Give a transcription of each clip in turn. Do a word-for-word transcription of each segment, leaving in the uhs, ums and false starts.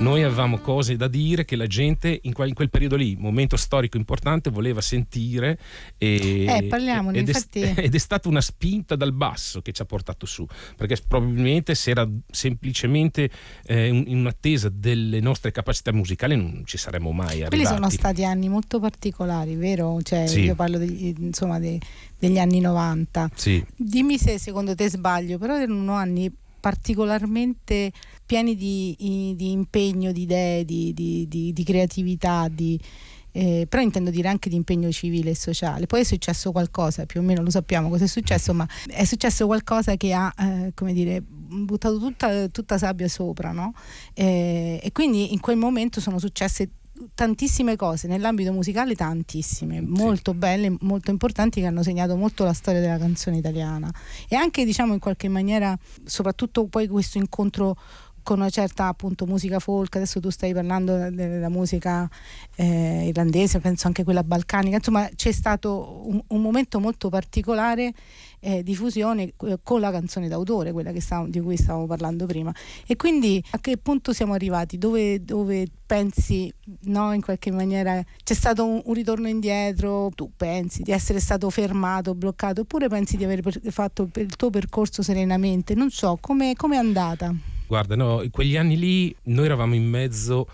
noi avevamo cose da dire che la gente in quel, in quel periodo lì, momento storico importante, voleva sentire e, eh, parliamone, ed, infatti... è, ed è stata una spinta dal basso che ci ha portato su, perché probabilmente se era semplicemente eh, in, in attesa delle nostre capacità musicali non ci saremmo mai arrivati. Quelli sono stati anni molto particolari, vero? Cioè, sì. Io parlo degli, insomma dei, degli anni novanta. Sì. Dimmi se secondo te sbaglio, però erano anni particolarmente pieni di, di impegno, di idee, di, di, di, di creatività, di, eh, però intendo dire anche di impegno civile e sociale. Poi è successo qualcosa, più o meno lo sappiamo cosa è successo, ma è successo qualcosa che ha, eh, come dire, buttato tutta, tutta sabbia sopra, no? Eh, e quindi in quel momento sono successe tantissime cose nell'ambito musicale, tantissime, sì. molto belle, molto importanti, che hanno segnato molto la storia della canzone italiana, e anche, diciamo, in qualche maniera, soprattutto poi questo incontro con una certa, appunto, musica folk. Adesso tu stai parlando della musica eh, irlandese, penso anche quella balcanica, insomma c'è stato un, un momento molto particolare eh, di fusione eh, con la canzone d'autore, quella che stav- di cui stavamo parlando prima. E quindi a che punto siamo arrivati? Dove, dove pensi, no, in qualche maniera c'è stato un, un ritorno indietro? Tu pensi di essere stato fermato, bloccato, oppure pensi di aver per- fatto il tuo percorso serenamente? Non so, come è andata? Guarda, no, in quegli anni lì noi eravamo in mezzo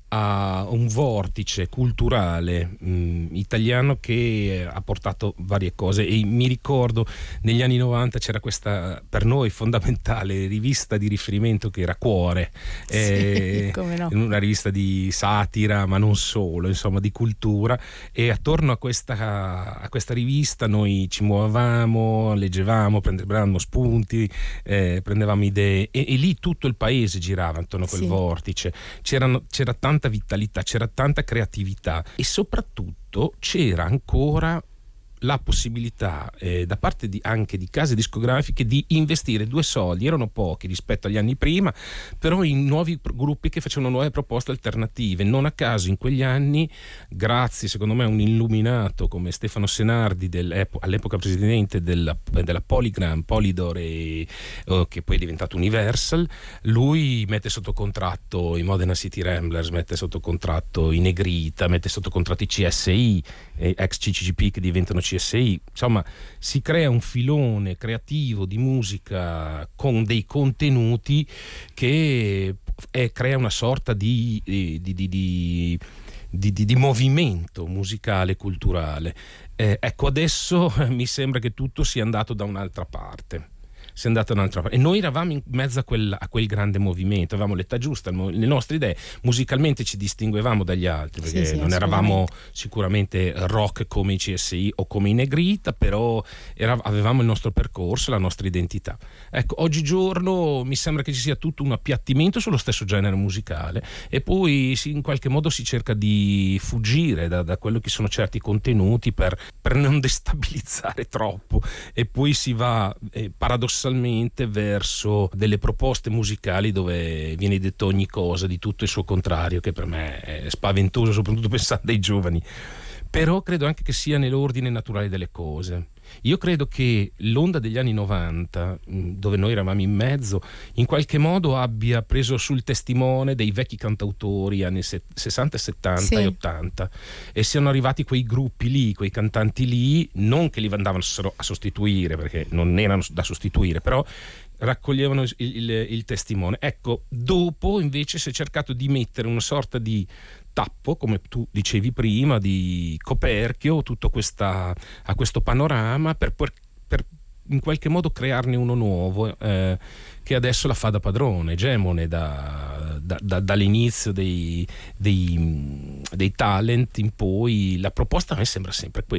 a un vortice culturale mh, italiano che ha portato varie cose, e mi ricordo negli anni novanta c'era questa, per noi fondamentale, rivista di riferimento che era Cuore, sì, eh, come no. una rivista di satira, ma non solo, insomma di cultura, e attorno a questa, a questa rivista noi ci muovevamo, leggevamo, prendevamo spunti, eh, prendevamo idee, e, e lì tutto il paese girava intorno a quel sì. vortice. C'erano, c'era tanta vitalità, c'era tanta creatività, e soprattutto c'era ancora la possibilità eh, da parte di, anche di case discografiche, di investire due soldi, erano pochi rispetto agli anni prima, però in nuovi pro- gruppi che facevano nuove proposte alternative. Non a caso in quegli anni, grazie secondo me a un illuminato come Stefano Senardi, all'epoca presidente della, della Polygram, Polydor, e, oh, che poi è diventato Universal, lui mette sotto contratto i Modena City Ramblers, mette sotto contratto i Negrita, mette sotto contratto i C S I, eh, ex C C G P che diventano C S I. Insomma, si crea un filone creativo di musica con dei contenuti che è, crea una sorta di, di, di, di, di, di, di movimento musicale, culturale. Eh, ecco, adesso mi sembra che tutto sia andato da un'altra parte. Si è andato da un'altra parte. E noi eravamo in mezzo a quel, a quel grande movimento, avevamo l'età giusta, le nostre idee, musicalmente ci distinguevamo dagli altri, perché sì, sì, non eravamo sicuramente rock come i C S I o come i Negrita, però era, avevamo il nostro percorso, la nostra identità. Ecco, oggigiorno mi sembra che ci sia tutto un appiattimento sullo stesso genere musicale, e poi si, in qualche modo si cerca di fuggire da, da quello che sono certi contenuti per, per non destabilizzare troppo, e poi si va eh, paradossalmente verso delle proposte musicali dove viene detto ogni cosa, di tutto il suo contrario, che per me è spaventoso, soprattutto pensando ai giovani. Però credo anche che sia nell'ordine naturale delle cose. Io credo che l'onda degli anni novanta, dove noi eravamo in mezzo, in qualche modo abbia preso sul testimone dei vecchi cantautori anni sessanta, settanta sì. e ottanta, e siano arrivati quei gruppi lì, quei cantanti lì, non che li andavano a sostituire, perché non erano da sostituire, però raccoglievano il, il, il testimone. Ecco, dopo invece si è cercato di mettere una sorta di tappo, come tu dicevi prima, di coperchio tutto questa, a questo panorama, per, per, per in qualche modo crearne uno nuovo, eh, che adesso la fa da padrone, egemone da, da, da, dall'inizio dei, dei, dei talent in poi. La proposta a me sembra sempre quella.